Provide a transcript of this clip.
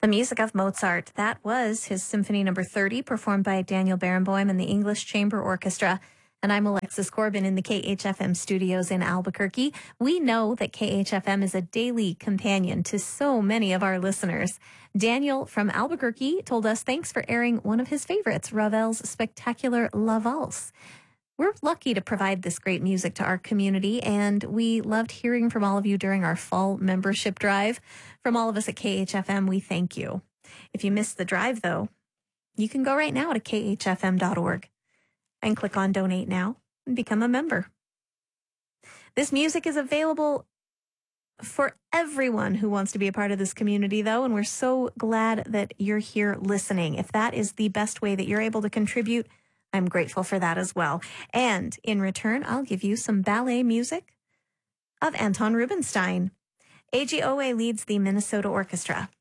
The music of Mozart. That was his Symphony Number 30, performed by Daniel Barenboim and the English Chamber Orchestra. And I'm Alexis Corbin in the KHFM studios in Albuquerque. We know that KHFM is a daily companion to so many of our listeners. Daniel from Albuquerque told us thanks for airing one of his favorites, Ravel's spectacular La Valse. We're lucky to provide this great music to our community, and we loved hearing from all of you during our fall membership drive. From all of us at KHFM, we thank you. If you missed the drive, though, you can go right now to khfm.org and click on Donate Now and become a member. This music is available for everyone who wants to be a part of this community, though, and we're so glad that you're here listening. If that is the best way that you're able to contribute, I'm grateful for that as well. And in return, I'll give you some ballet music of Anton Rubinstein. AGOA leads the Minnesota Orchestra.